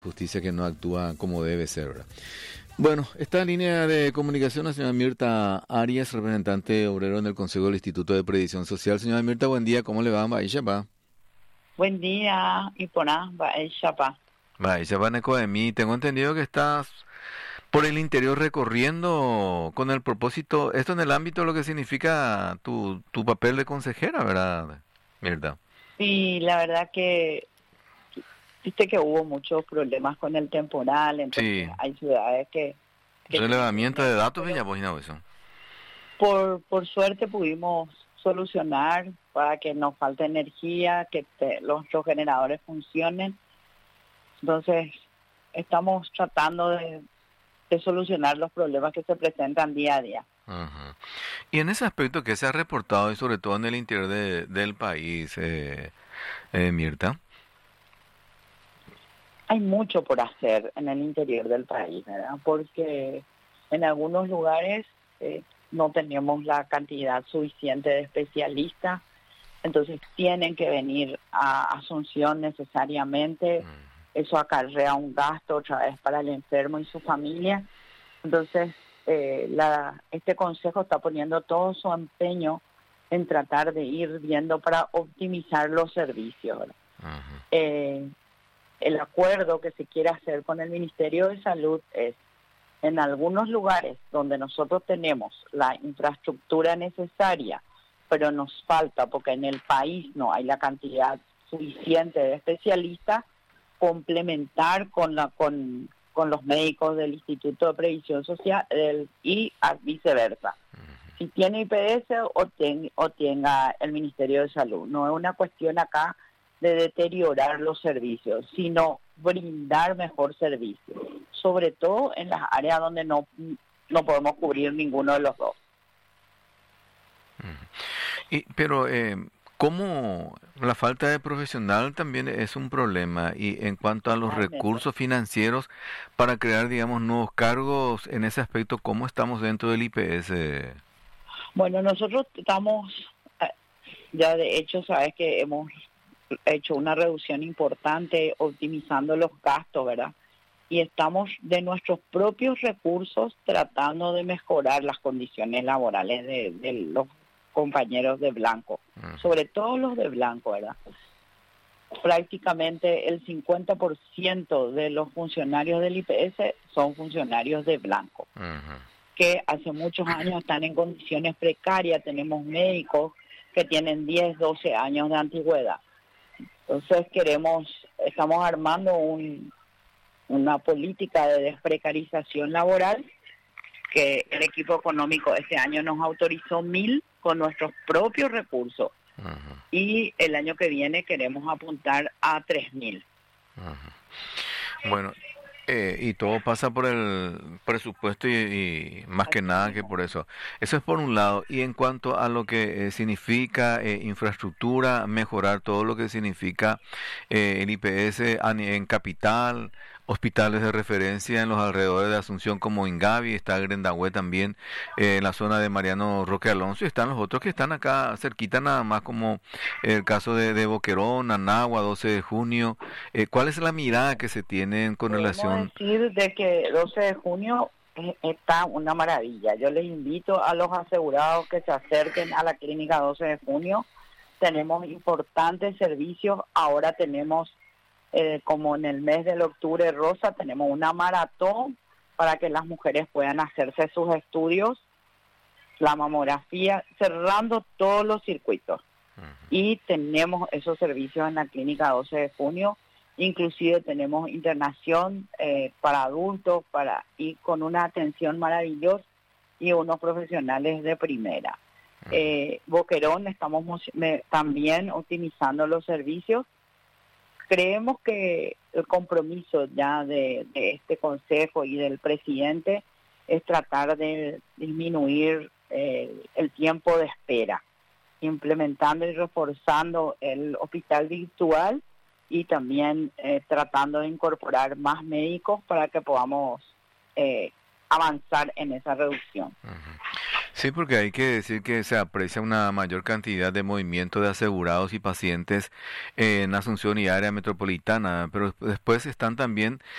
justicia que no actúa como debe ser, ¿verdad? Bueno, está en línea de comunicación la señora Mirta Arias, representante obrero en el Consejo del Instituto de Previsión Social. Señora Mirta, buen día, ¿cómo le va? Baisha pa. Buen día, Ipona, Chapa. Baisha pa Neco de mí. Tengo entendido que estás por el interior recorriendo con el propósito, esto en el ámbito de lo que significa tu papel de consejera, ¿verdad, Mirta? Sí, la verdad que viste que hubo muchos problemas con el temporal, entonces Sí, hay ciudades que relevamiento de datos, pero ya pues, no, eso. por suerte pudimos solucionar para que no falte energía, que los generadores funcionen. Entonces, estamos tratando de solucionar los problemas que se presentan día a día. Ajá. Y en ese aspecto que se ha reportado, y sobre todo en el interior del país, Mirta. Hay mucho por hacer en el interior del país, ¿verdad? Porque en algunos lugares no tenemos la cantidad suficiente de especialistas, entonces tienen que venir a Asunción necesariamente. Eso acarrea un gasto otra vez para el enfermo y su familia. Entonces, este consejo está poniendo todo su empeño en tratar de ir viendo para optimizar los servicios, ¿verdad? Ajá. El acuerdo que se quiere hacer con el Ministerio de Salud es, en algunos lugares donde nosotros tenemos la infraestructura necesaria, pero nos falta porque en el país no hay la cantidad suficiente de especialistas, complementar con los médicos del Instituto de Previsión Social y viceversa. Si tiene IPS o tenga el Ministerio de Salud. No es una cuestión acá de deteriorar los servicios, sino brindar mejor servicio, sobre todo en las áreas donde no podemos cubrir ninguno de los dos. Pero, ¿cómo la falta de profesional también es un problema? Y en cuanto a los Totalmente. recursos financieros para crear, digamos, nuevos cargos en ese aspecto, ¿cómo estamos dentro del IPS? Bueno, nosotros estamos, ya de hecho, sabes que hemos hecho una reducción importante optimizando los gastos, ¿verdad? Y estamos de nuestros propios recursos tratando de mejorar las condiciones laborales de los compañeros de blanco, sobre todo los de blanco, ¿verdad? Prácticamente el 50% de los funcionarios del IPS son funcionarios de blanco, que hace muchos años están en condiciones precarias. Tenemos médicos que tienen 10, 12 años de antigüedad. Entonces estamos armando una política de desprecarización laboral que el equipo económico este año nos autorizó 1.000 con nuestros propios recursos. Y el año que viene queremos apuntar a 3.000. Bueno, y todo pasa por el presupuesto y más que Así nada que mismo. por eso. Eso es por un lado. Y en cuanto a lo que significa infraestructura, mejorar todo lo que significa el IPS en capital, hospitales de referencia en los alrededores de Asunción como Ingavi, está Grendahue también, en la zona de Mariano Roque Alonso, y están los otros que están acá cerquita nada más como el caso de Boquerón, Anagua, 12 de junio. ¿Cuál es la mirada que se tiene con Podemos relación? decir de que 12 de junio está una maravilla. Yo les invito a los asegurados que se acerquen a la clínica 12 de junio. Tenemos importantes servicios. Ahora tenemos, como en el mes del octubre rosa, tenemos una maratón para que las mujeres puedan hacerse sus estudios, la mamografía, cerrando todos los circuitos. Y tenemos esos servicios en la clínica 12 de junio. Inclusive tenemos internación para adultos, y con una atención maravillosa y unos profesionales de primera. Boquerón estamos también optimizando los servicios. Creemos que el compromiso ya de este consejo y del presidente es tratar de disminuir el tiempo de espera, implementando y reforzando el hospital virtual y también tratando de incorporar más médicos para que podamos avanzar en esa reducción. Sí, porque hay que decir que se aprecia una mayor cantidad de movimiento de asegurados y pacientes en Asunción y área metropolitana, pero después están también